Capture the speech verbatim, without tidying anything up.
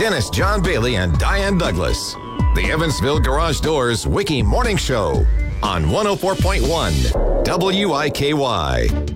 Dennis John Bailey and Diane Douglas. The Evansville Garage Doors Wiki Morning Show on one oh four point one W I K Y.